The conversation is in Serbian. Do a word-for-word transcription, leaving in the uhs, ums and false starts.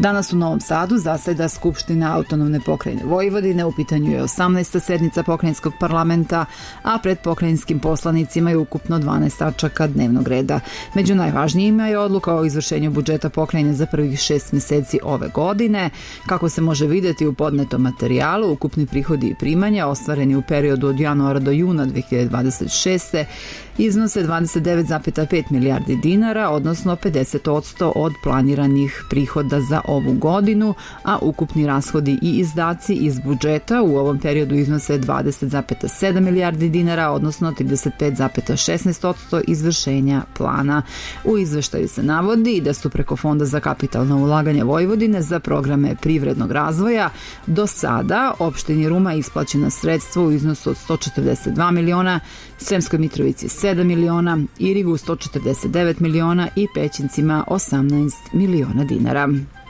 Danas u Novom Sadu zaseda Skupština autonomne pokrajine Vojvodine. U pitanju je osamnaesta sednica pokrajinskog parlamenta, a pred pokrajinskim poslanicima je ukupno dvanaest tačaka dnevnog reda. Među najvažnijima je odluka o izvršenju budžeta pokrajine za prvih šest meseci ove godine. Kako se može videti u podnetom materijalu, ukupni prihodi i primanja ostvareni u periodu od januara do juna dve hiljade dvadeset šeste. iznose dvadeset devet zarez pet milijardi dinara, odnosno pedeset posto od planiranih prihoda za ovu godinu, a ukupni rashodi i izdaci iz budžeta u ovom periodu iznose dvadeset zarez sedam milijardi dinara, odnosno trideset pet zarez šesnaest posto izvršenja plana. U izveštaju se navodi da su preko Fonda za kapitalna ulaganja Vojvodine za programe privrednog razvoja do sada opštini Ruma isplaćena sredstva u iznosu od sto četrdeset dva miliona, Sremskoj Mitrovici sedam miliona, Irigu sto četrdeset devet miliona i Pećincima osamnaest miliona dinara.